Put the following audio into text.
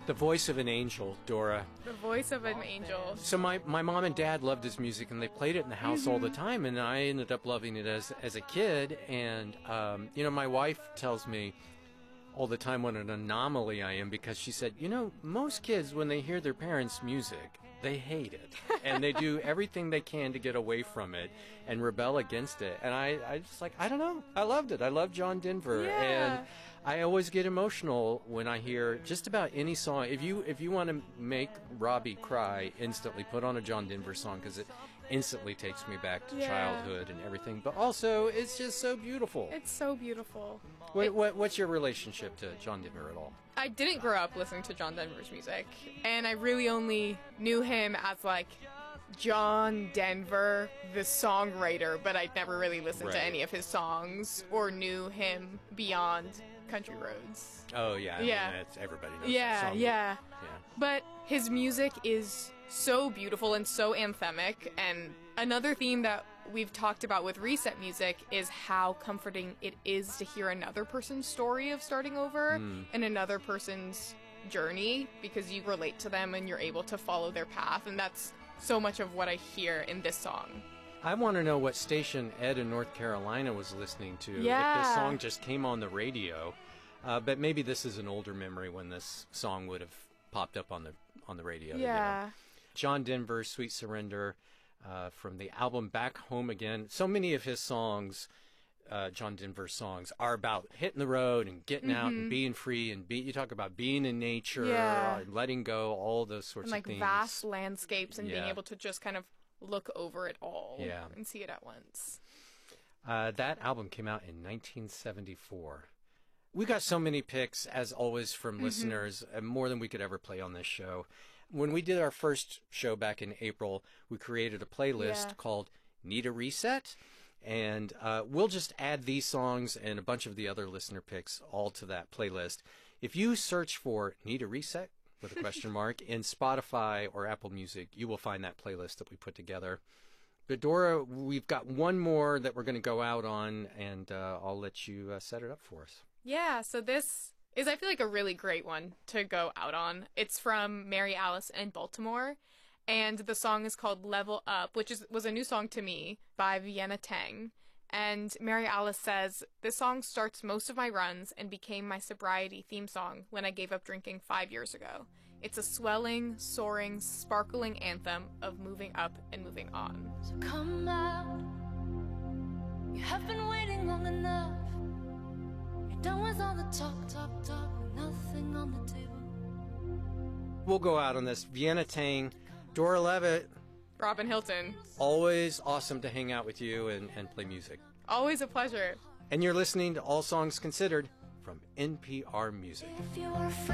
The voice of an angel, Dora. The voice of an angel. So my mom and dad loved his music, and they played it in the house all the time, and I ended up loving it as a kid. And, my wife tells me all the time what an anomaly I am, because she said, most kids, when they hear their parents' music, they hate it. And they do everything they can to get away from it and rebel against it. And I just I don't know. I loved it. I love John Denver. Yeah. And I always get emotional when I hear just about any song. If you want to make Robbie cry instantly, put on a John Denver song, because it instantly takes me back to childhood and everything. But also, it's just so beautiful. It's so beautiful. What's your relationship to John Denver at all? I didn't grow up listening to John Denver's music, and I really only knew him as John Denver, the songwriter, but I'd never really listened to any of his songs or knew him beyond Country Roads. Oh, yeah. Everybody knows that song. Yeah. But his music is so beautiful and so anthemic, and another theme that we've talked about with Reset music is how comforting it is to hear another person's story of starting over and another person's journey, because you relate to them and you're able to follow their path, and that's so much of what I hear in this song. I want to know what station Ed in North Carolina was listening to. Yeah. If this song just came on the radio. But maybe this is an older memory when this song would have popped up on the radio. Yeah. John Denver, Sweet Surrender, from the album Back Home Again. So many of his songs, John Denver songs, are about hitting the road and getting out and being free, and you talk about being in nature, and letting go, all those sorts of things. Vast landscapes and being able to just kind of look over it all and see it at once. That album came out in 1974. We got so many picks, as always, from listeners, more than we could ever play on this show. When we did our first show back in April, we created a playlist called Need a Reset, and we'll just add these songs and a bunch of the other listener picks all to that playlist. If you search for Need a Reset with a question mark in Spotify or Apple Music, you will find that playlist that we put together. But Dora, we've got one more that we're going to go out on, and I'll let you set it up for us. Yeah, so this is, I feel like, a really great one to go out on. It's from Mary Alice and Baltimore, and the song is called Level Up, which was a new song to me by Vienna Teng. And Mary Alice says, "This song starts most of my runs and became my sobriety theme song when I gave up drinking 5 years ago. It's a swelling, soaring, sparkling anthem of moving up and moving on." So come out, you have been waiting long enough. You're done with all the talk, with nothing on the table. We'll go out on this. Vienna Teng, Dora Levitt, Robin Hilton. Always awesome to hang out with you and play music. Always a pleasure. And you're listening to All Songs Considered from NPR Music. If you are